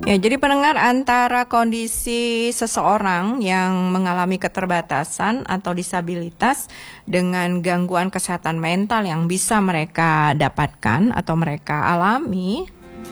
Ya, jadi pendengar, antara kondisi seseorang yang mengalami keterbatasan atau disabilitas dengan gangguan kesehatan mental yang bisa mereka dapatkan atau mereka alami,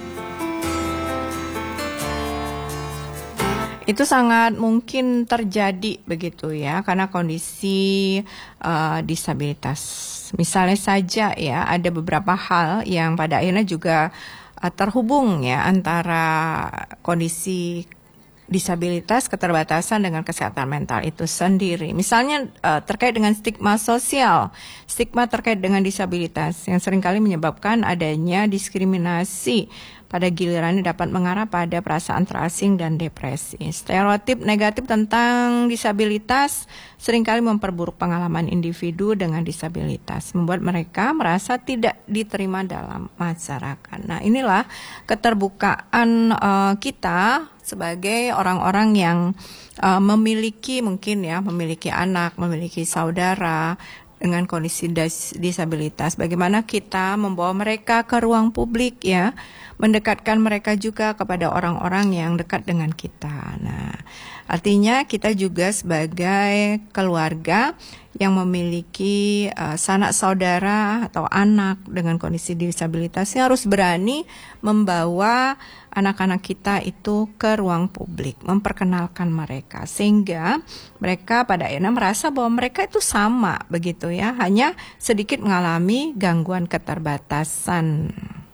itu sangat mungkin terjadi begitu ya, karena kondisi disabilitas. Misalnya saja ya, ada beberapa hal yang pada akhirnya juga terhubung ya antara kondisi disabilitas, keterbatasan dengan kesehatan mental itu sendiri. Misalnya terkait dengan stigma sosial, stigma terkait dengan disabilitas yang seringkali menyebabkan adanya diskriminasi, pada gilirannya dapat mengarah pada perasaan terasing dan depresi. Stereotip negatif tentang disabilitas seringkali memperburuk pengalaman individu dengan disabilitas, membuat mereka merasa tidak diterima dalam masyarakat. Nah, inilah keterbukaan kita sebagai orang-orang yang memiliki anak, memiliki saudara dengan kondisi disabilitas. Bagaimana kita membawa mereka ke ruang publik ya, mendekatkan mereka juga kepada orang-orang yang dekat dengan kita. Nah, artinya kita juga sebagai keluarga yang memiliki sanak saudara atau anak dengan kondisi disabilitas harus berani membawa anak-anak kita itu ke ruang publik, memperkenalkan mereka sehingga mereka pada akhirnya merasa bahwa mereka itu sama begitu ya, hanya sedikit mengalami gangguan keterbatasan.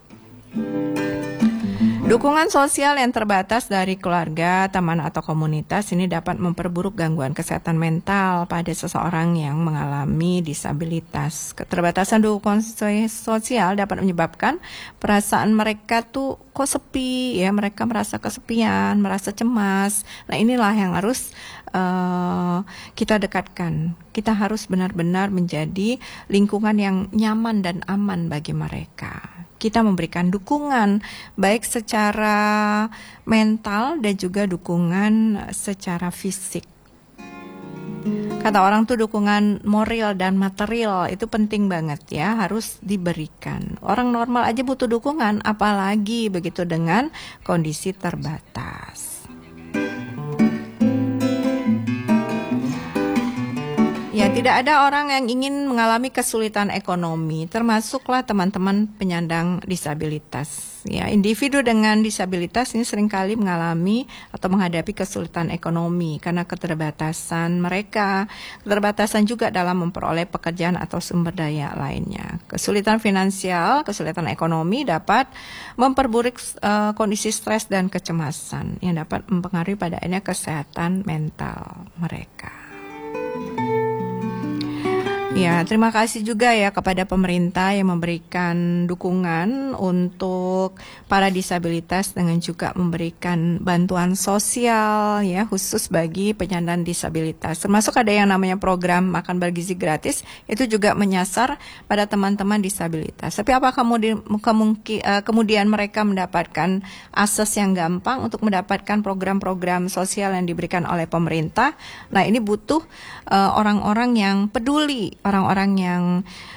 Dukungan sosial yang terbatas dari keluarga, teman atau komunitas ini dapat memperburuk gangguan kesehatan mental pada seseorang yang mengalami disabilitas. Keterbatasan dukungan sosial dapat menyebabkan perasaan mereka tuh kok sepi ya, mereka merasa kesepian, merasa cemas. Nah, inilah yang harus kita dekatkan. Kita harus benar-benar menjadi lingkungan yang nyaman dan aman bagi mereka. Kita memberikan dukungan baik secara mental dan juga dukungan secara fisik. Kata orang tuh dukungan moral dan material itu penting banget ya, harus diberikan. Orang normal aja butuh dukungan, apalagi begitu dengan kondisi terbatas. Ya, tidak ada orang yang ingin mengalami kesulitan ekonomi, termasuklah teman-teman penyandang disabilitas. Ya, individu dengan disabilitas ini seringkali mengalami atau menghadapi kesulitan ekonomi karena keterbatasan mereka, keterbatasan juga dalam memperoleh pekerjaan atau sumber daya lainnya. Kesulitan finansial, kesulitan ekonomi dapat memperburuk kondisi stres dan kecemasan yang dapat mempengaruhi pada akhirnya kesehatan mental mereka. Ya, terima kasih juga ya kepada pemerintah yang memberikan dukungan untuk para disabilitas dengan juga memberikan bantuan sosial ya khusus bagi penyandang disabilitas. Termasuk ada yang namanya program makan bergizi gratis, itu juga menyasar pada teman-teman disabilitas. Tapi apakah kemudian mereka mendapatkan akses yang gampang untuk mendapatkan program-program sosial yang diberikan oleh pemerintah? Nah, ini butuh orang-orang yang peduli, orang-orang yang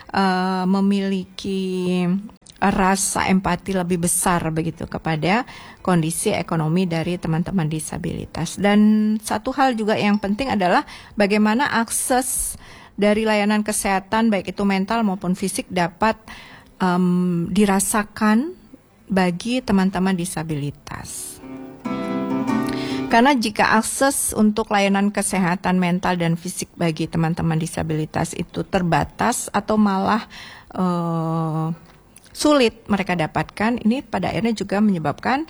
memiliki rasa empati lebih besar begitu kepada kondisi ekonomi dari teman-teman disabilitas. Dan satu hal juga yang penting adalah bagaimana akses dari layanan kesehatan baik itu mental maupun fisik dapat dirasakan bagi teman-teman disabilitas. Karena jika akses untuk layanan kesehatan mental dan fisik bagi teman-teman disabilitas itu terbatas atau malah sulit mereka dapatkan, ini pada akhirnya juga menyebabkan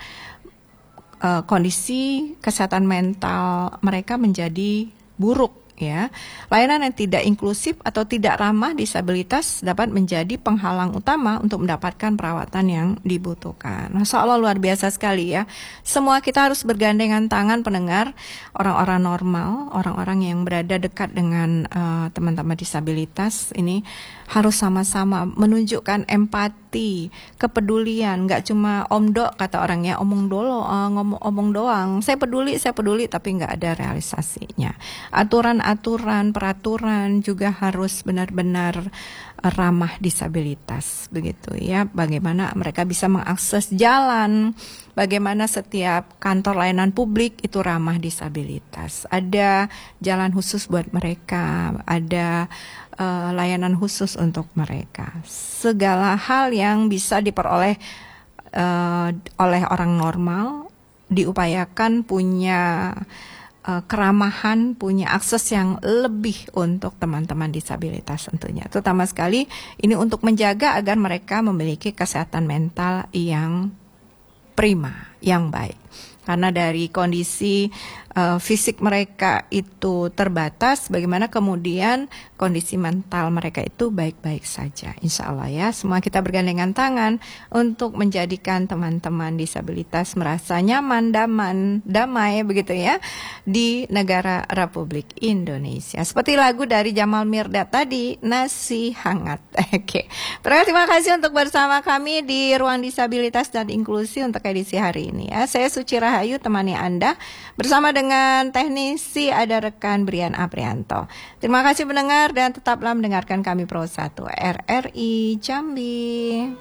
kondisi kesehatan mental mereka menjadi buruk. Ya, layanan yang tidak inklusif atau tidak ramah disabilitas dapat menjadi penghalang utama untuk mendapatkan perawatan yang dibutuhkan. Masya Allah, luar biasa sekali ya. Semua kita harus bergandengan tangan pendengar, orang-orang normal, orang-orang yang berada dekat dengan teman-teman disabilitas ini harus sama-sama menunjukkan empati, kepedulian. Nggak cuma omdok kata orangnya, omong doang. Saya peduli, tapi nggak ada realisasinya. Aturan-aturan, peraturan juga harus benar-benar ramah disabilitas begitu ya. Bagaimana mereka bisa mengakses jalan, bagaimana setiap kantor layanan publik itu ramah disabilitas. Ada jalan khusus buat mereka, ada layanan khusus untuk mereka. Segala hal yang bisa diperoleh oleh orang normal diupayakan punya keramahan, punya akses yang lebih untuk teman-teman disabilitas tentunya. Terutama sekali ini untuk menjaga agar mereka memiliki kesehatan mental yang prima, yang baik. Karena dari kondisi fisik mereka itu terbatas, bagaimana kemudian kondisi mental mereka itu baik-baik saja. Insya Allah ya, semua kita bergandengan tangan untuk menjadikan teman-teman disabilitas merasa nyaman, damai begitu ya di negara Republik Indonesia. Seperti lagu dari Jamal Mirdad tadi, Nasi Hangat. Oke. Terima kasih untuk bersama kami di Ruang Disabilitas dan Inklusi untuk edisi hari ini ya. Saya Suci Rahayu temani Anda bersama dengan teknisi ada rekan Brian Aprianto. Terima kasih mendengar dan tetaplah mendengarkan kami Pro 1 RRI Jambi.